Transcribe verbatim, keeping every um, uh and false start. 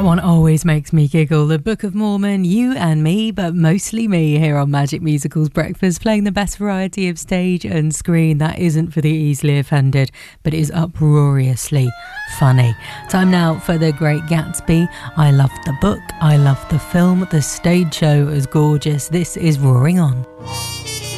one always makes me giggle. The Book of Mormon, you and me, but mostly me, here on Magic Musicals Breakfast, playing the best variety of stage and screen that isn't for the easily offended, but is uproariously funny. Time now for The Great Gatsby. I loved the book, I loved the film, the stage show is gorgeous. This is Roaring On.